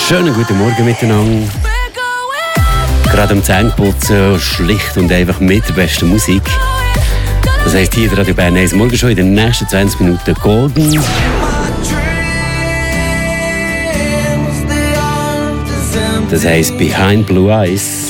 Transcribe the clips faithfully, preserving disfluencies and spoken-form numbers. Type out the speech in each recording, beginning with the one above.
Schönen guten Morgen miteinander. Gerade am Zähneputzen, schlicht und einfach mit der besten Musik. Das heisst hier der Radio Bern eins morgen schon in den nächsten zwanzig Minuten Golden. Das heisst Behind Blue Eyes.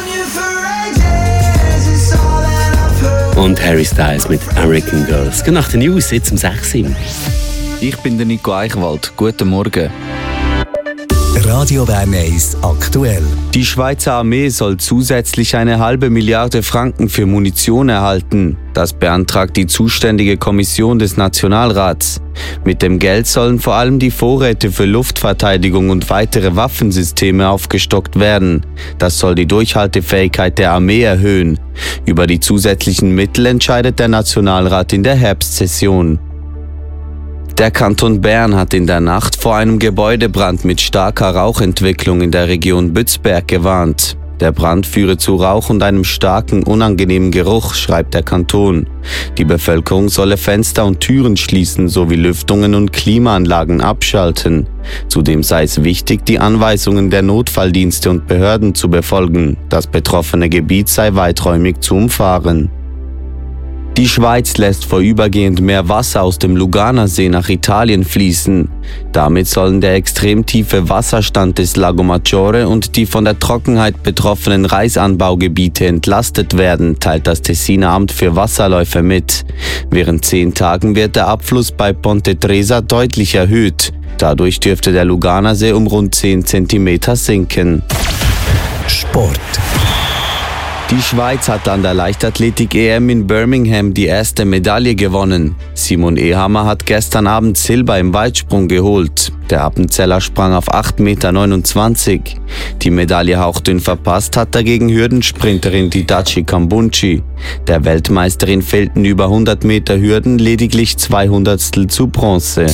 Und Harry Styles mit American Girls. Nach den News, jetzt um sechs Uhr. Ich bin der Nico Eichwald. Guten Morgen. Radio Bern eins aktuell. Die Schweizer Armee soll zusätzlich eine halbe Milliarde Franken für Munition erhalten. Das beantragt die zuständige Kommission des Nationalrats. Mit dem Geld sollen vor allem die Vorräte für Luftverteidigung und weitere Waffensysteme aufgestockt werden. Das soll die Durchhaltefähigkeit der Armee erhöhen. Über die zusätzlichen Mittel entscheidet der Nationalrat in der Herbstsession. Der Kanton Bern hat in der Nacht vor einem Gebäudebrand mit starker Rauchentwicklung in der Region Bützberg gewarnt. Der Brand führe zu Rauch und einem starken, unangenehmen Geruch, schreibt der Kanton. Die Bevölkerung solle Fenster und Türen schließen sowie Lüftungen und Klimaanlagen abschalten. Zudem sei es wichtig, die Anweisungen der Notfalldienste und Behörden zu befolgen. Das betroffene Gebiet sei weiträumig zu umfahren. Die Schweiz lässt vorübergehend mehr Wasser aus dem Luganersee nach Italien fließen. Damit sollen der extrem tiefe Wasserstand des Lago Maggiore und die von der Trockenheit betroffenen Reisanbaugebiete entlastet werden, teilt das Tessiner Amt für Wasserläufe mit. Während zehn Tagen wird der Abfluss bei Ponte Tresa deutlich erhöht. Dadurch dürfte der Luganersee um rund zehn Zentimeter sinken. Sport. Die Schweiz hat an der Leichtathletik-E M in Birmingham die erste Medaille gewonnen. Simon Ehammer hat gestern Abend Silber im Weitsprung geholt. Der Appenzeller sprang auf acht Komma neunundzwanzig Meter. Die Medaille hauchdünn verpasst hat dagegen Hürdensprinterin Didace Kambunchi. Der Weltmeisterin fehlten über hundert Meter Hürden lediglich zwei Hundertstel zu Bronze.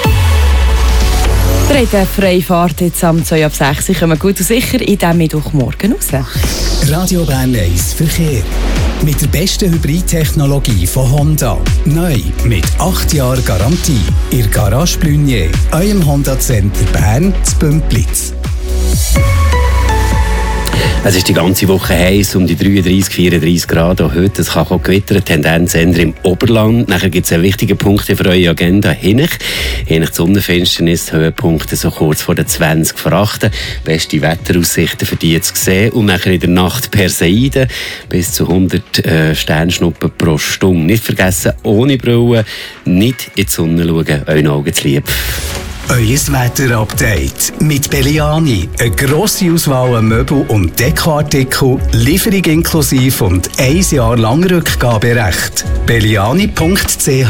Wir haben eine Freifahrt jetzt am zwei ab sechs. Sie kommen gut und sicher in diesem Mittwochmorgen raus. Radio Bern eins Verkehr. Mit der besten Hybridtechnologie von Honda. Neu mit acht Jahren Garantie. Ihr Garage Blunier, eurem Honda Center Bern zu Bümplitz. Es ist die ganze Woche heiß, um die dreiunddreissig, vierunddreissig Grad. Auch heute es kann auch gewittern, Tendenz eher im Oberland. Nachher gibt es einen wichtigen Punkt für eure Agenda. Hinech, Hinech die Sonnenfinsternis, Höhepunkte so kurz vor den zwanzig vor acht. Beste Wetteraussichten für die zu sehen. Und nachher in der Nacht Perseiden bis zu hundert äh, Sternschnuppen pro Stunde. Nicht vergessen, ohne Brille nicht in die Sonne schauen, euren Augen zu lieb. Euer Wetter-Update mit Belliani. Eine grosse Auswahl an Möbel- und Dekoartikel, Lieferung inklusive und ein Jahr lang Rückgaberecht. belliani punkt c h